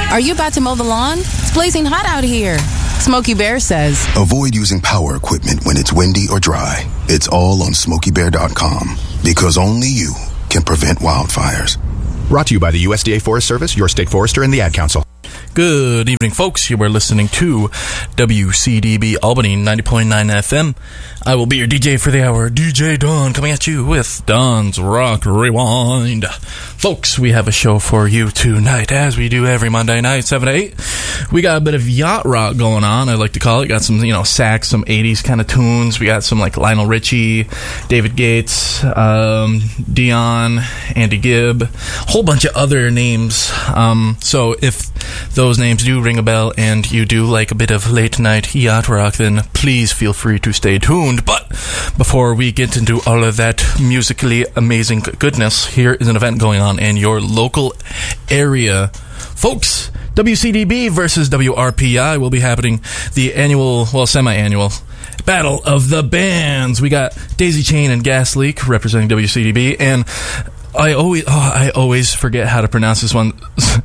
Are you about to mow the lawn? It's blazing hot out here. Smokey Bear says, avoid using power equipment when it's windy or dry. It's all on SmokeyBear.com, because only you can prevent wildfires. Brought to you by the USDA Forest Service, your state forester, and the Ad Council. Good evening, folks. You are listening to WCDB Albany 90.9 FM. I will be your DJ for the hour, DJ Don, coming at you with Don's Rock Rewind. Folks, we have a show for you tonight, as we do every Monday night, 7 to 8. We got a bit of yacht rock going on, I like to call it. Got some, sax, some 80s kind of tunes. We got some like Lionel Richie, David Gates, Dion, Andy Gibb, a whole bunch of other names. So if those names do ring a bell and you do like a bit of late night yacht rock, then please feel free to stay tuned. But before we get into all of that musically amazing goodness, here is an event going on in your local area. Folks, WCDB versus WRPI will be happening, the annual, semi-annual Battle of the Bands. We got Daisy Chain and Gas Leak representing WCDB, and I always forget how to pronounce this one.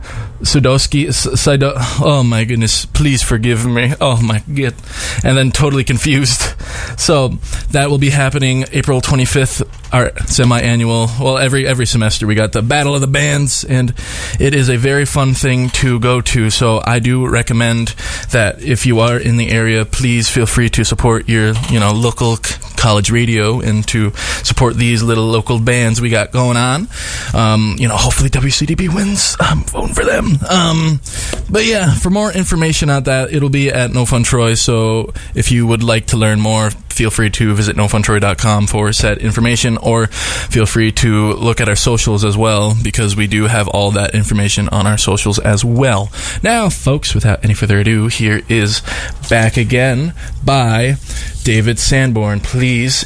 Oh my goodness, please forgive me. Oh my god. And then totally confused. So that will be happening April 25th, our semi-annual. Well, every semester we got the Battle of the Bands, and it is a very fun thing to go to. So I do recommend that if you are in the area, please feel free to support your, local college radio and to support these little local bands we got going on. Hopefully WCDB wins. I'm voting for them. But yeah, for more information on that, it'll be at No Fun Troy. So if you would like to learn more, feel free to visit nofuntroy.com for said information, or feel free to look at our socials as well, because we do have all that information on our socials as well. Now, folks, without any further ado, here is Back Again by David Sanborn. Please